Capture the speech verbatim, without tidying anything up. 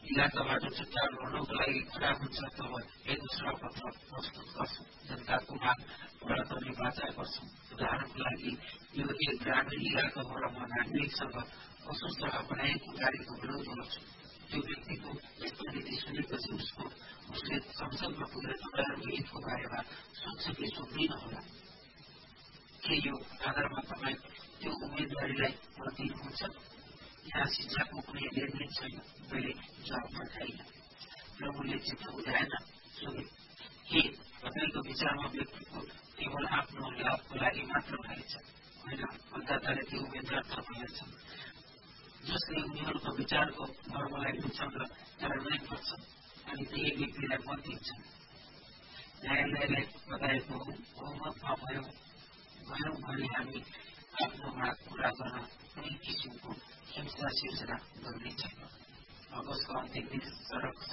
इलाकाबाट चुपचाप लड्नको लागि खडा हुन्छ तब एक घोषणा पत्र प्रस्तुत गर्छौँ, जनताको माग पूरा गर्ने बाचा गर्छौँ। उदाहरणको लागि यो एक ग्रामीण इलाका हो र म नागरिकसँग असुस्थ बनाएको कार्यको विरोध गर्छु। त्यो व्यक्तिको यस्तो नीति सुनेपछि उसको उसले संसदमा पुगेर तपाईँहरूको हितको बारेमा सोध्छ कि सोध्दैन होला। के यो आधारमा तपाईँ त्यो उम्मेदवारीलाई मत दिनुहुन्छ? यहाँ शिक्षाको कुनै लेनदेन छैन। मैले जवाब फर्काइन र उनले चित्त बुझाएन सोधे, के तपाईँको विचारमा व्यक्तिको केवल आफ्नो लाभको लागि मात्र भएछ? होइन, मतदाताले त्यो उम्मेद्वार थप्नेछन् जसले उनीहरूको विचारको मर्मलाई बुझ्छन् र कार्यान्वयन गर्छन् अनि त्यही व्यक्तिलाई मत दिन्छन्। न्यायालयलाई बताएको बहुमतमा भयौँ भयौँ भने हामी आफ्नो माग पूरा गर्न कुनै किसिमको हिंसा सिर्जना गर्ने छैन। अगस्तको अन्तिम दिन सडक